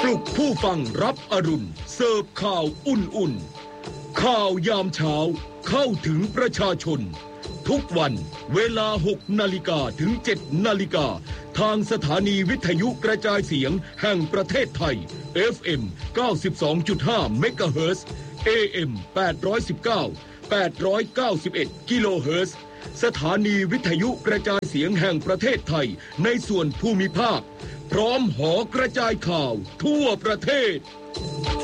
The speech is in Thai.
ลุกผู้ฟังรับอรุณเสิร์ฟข่าวอุ่นๆข่าวยามเช้าเข้าถึงประชาชนทุกวันเวลา 6 นาฬิกาถึง 7 นาฬิกาทางสถานีวิทยุกระจายเสียงแห่งประเทศไทย FM 92.5 เมกะเฮิรตซ์ AM 819 891 กิโลเฮิรตซ์สถานีวิทยุกระจายเสียงแห่งประเทศไทยในส่วนภูมิภาคพร้อมหอกระจายข่าวทั่วประเทศ